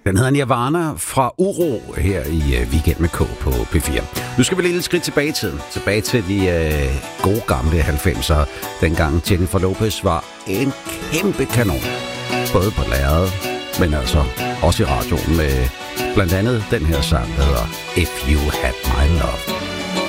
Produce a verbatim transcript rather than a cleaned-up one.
Den hedder Nirvana fra Uro her i uh, Weekend med K på P fire. Nu skal vi lige lidt skridt tilbage i tiden. Tilbage til de uh, gode gamle halvfemser. Dengang Jennifer Lopez var en kæmpe kanon. Både på lærredet, men altså også i radioen med blandt andet den her sang, der hedder If You Had My Love.